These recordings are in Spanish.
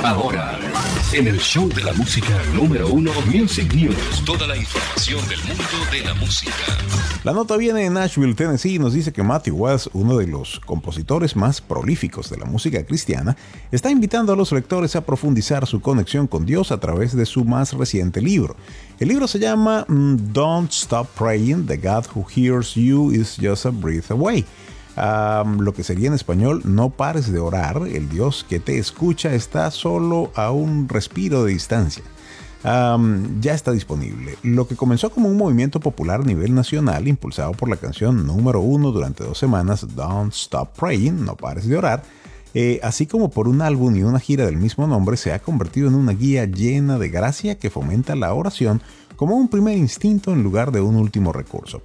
Ahora, en el show de la música número 1, Music News. Toda la información del mundo de la música. La nota viene de Nashville, Tennessee, y nos dice que Matthew Wells, uno de los compositores más prolíficos de la música cristiana, está invitando a los lectores a profundizar su conexión con Dios a través de su más reciente libro. El libro se llama Don't Stop Praying, The God Who Hears You Is Just a Breath Away. Lo que sería en español, no pares de orar, el Dios que te escucha está solo a un respiro de distancia. Ya está disponible. Lo que comenzó como un movimiento popular a nivel nacional, impulsado por la canción número 1 durante 2 semanas, Don't Stop Praying, no pares de orar, así como por un álbum y una gira del mismo nombre, se ha convertido en una guía llena de gracia que fomenta la oración como un primer instinto en lugar de un último recurso.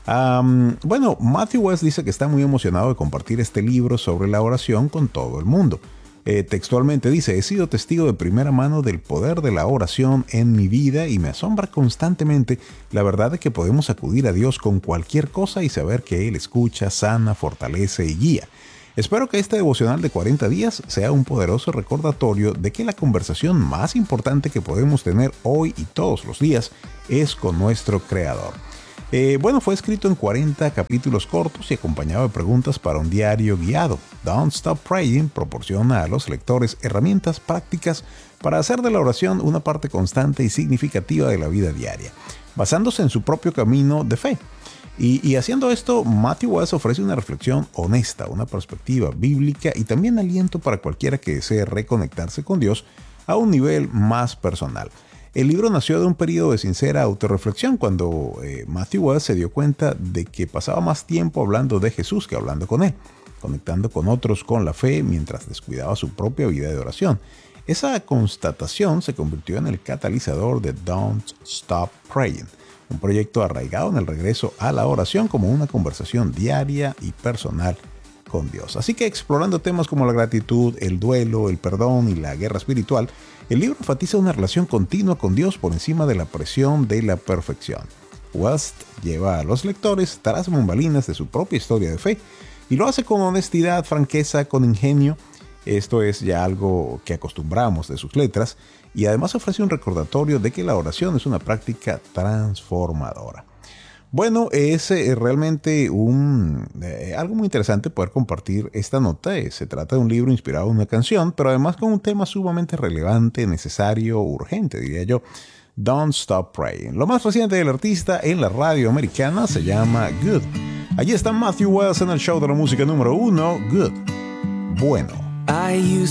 Matthew Wells dice que está muy emocionado de compartir este libro sobre la oración con todo el mundo. Textualmente dice: he sido testigo de primera mano del poder de la oración en mi vida y me asombra constantemente la verdad de que podemos acudir a Dios con cualquier cosa y saber que Él escucha, sana, fortalece y guía. Espero que este devocional de 40 días sea un poderoso recordatorio de que la conversación más importante que podemos tener hoy y todos los días es con nuestro Creador. Fue escrito en 40 capítulos cortos y acompañado de preguntas para un diario guiado. Don't Stop Praying proporciona a los lectores herramientas prácticas para hacer de la oración una parte constante y significativa de la vida diaria, basándose en su propio camino de fe. Y haciendo esto, Matthew Wells ofrece una reflexión honesta, una perspectiva bíblica y también aliento para cualquiera que desee reconectarse con Dios a un nivel más personal. El libro nació de un periodo de sincera autorreflexión cuando Matthew Wells se dio cuenta de que pasaba más tiempo hablando de Jesús que hablando con Él, conectando con otros con la fe mientras descuidaba su propia vida de oración. Esa constatación se convirtió en el catalizador de Don't Stop Praying, un proyecto arraigado en el regreso a la oración como una conversación diaria y personal con Dios. Así que explorando temas como la gratitud, el duelo, el perdón y la guerra espiritual, el libro enfatiza una relación continua con Dios por encima de la presión de la perfección. Wells lleva a los lectores tras bambalinas de su propia historia de fe y lo hace con honestidad, franqueza, con ingenio. Esto es ya algo que acostumbramos de sus letras y además ofrece un recordatorio de que la oración es una práctica transformadora. Es realmente algo muy interesante poder compartir esta nota. Se trata de un libro inspirado en una canción, pero además con un tema sumamente relevante, necesario, urgente, diría yo. Don't Stop Praying. Lo más reciente del artista en la radio americana se llama Good. Allí está Matthew Wells en el show de la música número 1, Good. Bueno.